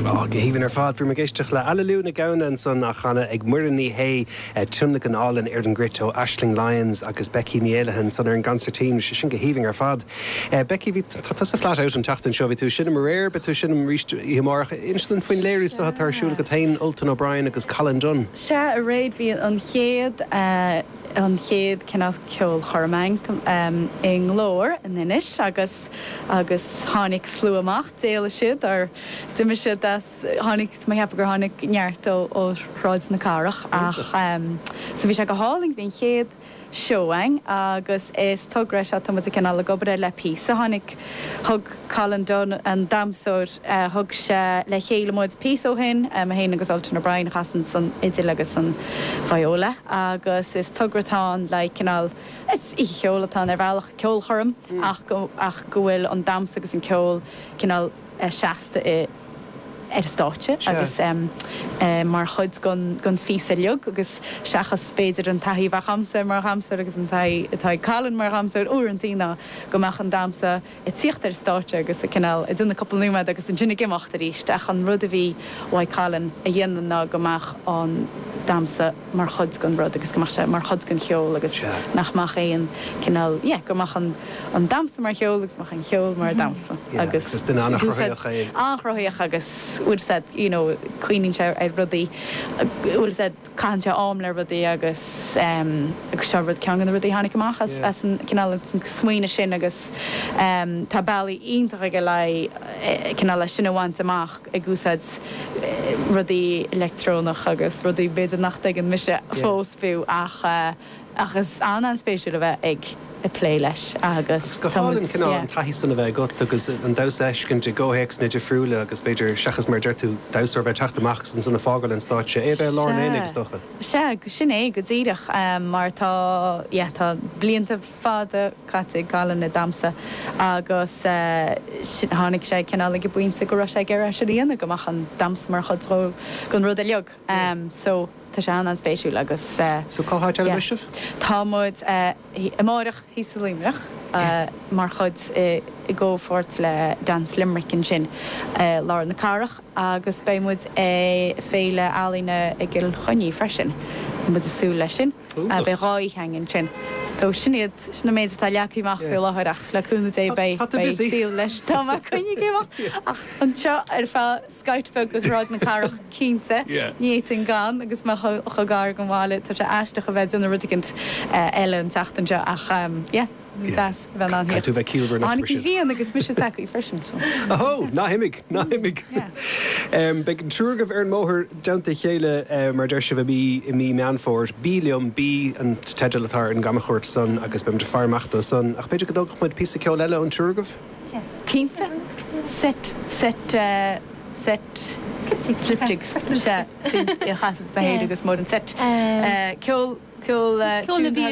Gehíhann fad bhí me géisteach le alle lúna ganan san nach chana ag muirí hé tunla an álan ar an grit ó Aisling Lyons agus Becky Nielahan san ar an gancertín sin gehíhing fad. Becky bhí tá sa flat out an tatan seo bhí tú sin am réir, be tú sin am ríist mar instant faoin léirí sa tarsúla go tain Ultan O'Brien agus Colin Dunn. Se a réid bhí an chéad cinál ceol chormaing in glór in inis agus tháinig slú amach déala siad ar duime siad tháinig mai hepa gur tháinig neart ó ráid na carach ach so bhí se go háling bhín chéad showing agus is tugra se tá cinál le gobre le pí a tháinig thug Colin Dunn an damsóir thug se le chéile móid pí ó hin a héana agus Ultan O'Brien chasan san idir agus san Viola agus is tugratá le cinál is I cheolatá ar bhealach ceol chorm ach go bhfuil an dams agus an ceol cinál seasta státe agus mar chud gon fís leog agus seachas spéidir an taí bh hamsa mar hamsa agus an tá Colin mar hamsa úr an tína go meach an damsa tíocht ar státe agus a cinál I duna coppelúma agus an dúna gimocht a ríist ach an rud a bhí bhaid Colin a dhéanana go meach an damsa mar chud gon rud agus goach se mar chud gon cheol agus nachach éon cinál go meach an damsa mar cheol agus meach an cheol mar damsa agus anchroíoch agus would said, Queening se rudí would said cante amle rudí agus serbad ceangan rudí hánig amachchas as an cinál san smuoine sin agus tá bailí ionintach go le cinál le sinna bhaint amach ag gúsad rudí electrónach agus rudí beidir nach ag an mise fós fiú achas an spéisiú a bheith ag play leis agus go hálan cinál an taithí sanna bheith got agus an daos eiscin de ggóhéics na de friúla agus beidir seachas mar deirtú daosar bheith teachtamach san sanna fágal an stáitse é bheith lána agus docha. Se sin é go ddíireach mar tá blianta fada caite galan na damsa agus tháinig sé cinál go buinte go sé ggéir se líana goach an dams mar chudró gon rud a leog so tá sé an spéisiú agus so cáthá televisih? Tá muid amárach hí sa límreach mar chud I ggófort le dans limricin sin lá na carach agus bémuid féile álína I gil choní freisin mu asú lei sin a be ráí hangin sin. So sinna méid tá leachaíach fé láthach leúna é síl leis tá chuine géach ach an seo ar fá Skype gus ráid na carach cínta ní an gan agus me chugáir go bháile tá sé eisteach a bheith duna rutigint eile an teachtainse ach das bheit an tú bheith cíúbar nach híon agus mis takeí freisin. ná himig. Be an trúgah ar an móthir deanta chéile mar deir se bheith I mí meanfór bílium bí an teidelatá an gamachúirt san agus bem de farmachta san ach beidir go dóg chuid pí ceol eile an trúgah? Cínta set sliptigs se sin chasad behéad agus mór an set ceol na bí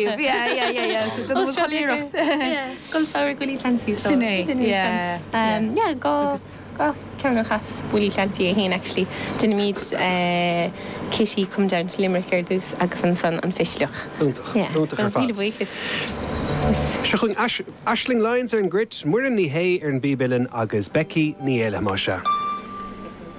Gol saoir goí fancy sinné go ceanna chas bhí leantí a héana actually duna míid kitty come down to Limerick ar dús agus an san an fisleach. Se chun Aisling Lyons ar an grit muir ní hé ar an bíbilin agus Becky Nielahan.